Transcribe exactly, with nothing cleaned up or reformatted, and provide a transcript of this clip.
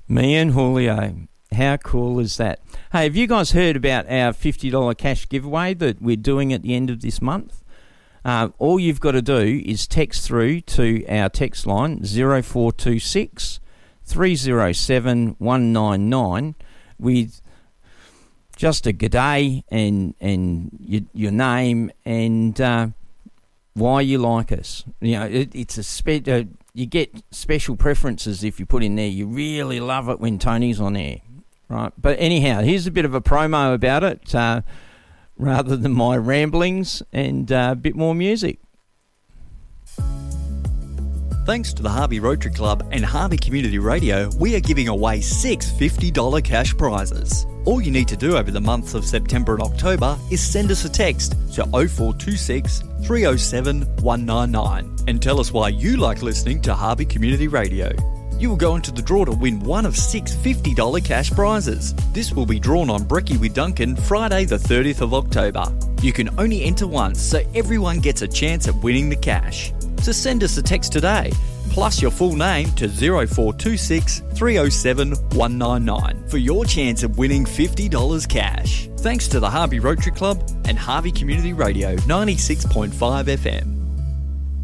Me and Julio. How cool is that? Hey, have you guys heard about our fifty dollars cash giveaway that we're doing at the end of this month? Uh, all you've got to do is text through to our text line zero four two six, three zero seven, one nine nine with just a g'day and and your, your name and uh, why you like us. You know, it, it's a spe- uh, you get special preferences if you put in there. You really love it when Tony's on air, right? But anyhow, here's a bit of a promo about it, uh, rather than my ramblings, and uh, a bit more music. Thanks to the Harvey Rotary Club and Harvey Community Radio, we are giving away six fifty dollars cash prizes. All you need to do over the months of September and October is send us a text to oh four two six, three oh seven, one nine nine and tell us why you like listening to Harvey Community Radio. You will go into the draw to win one of six fifty dollars cash prizes. This will be drawn on Brekkie with Duncan Friday the thirtieth of October. You can only enter once, so everyone gets a chance at winning the cash. So send us a text today, plus your full name to oh four two six, three oh seven, one nine nine for your chance of winning fifty dollars cash. Thanks to the Harvey Rotary Club and Harvey Community Radio ninety-six point five F M.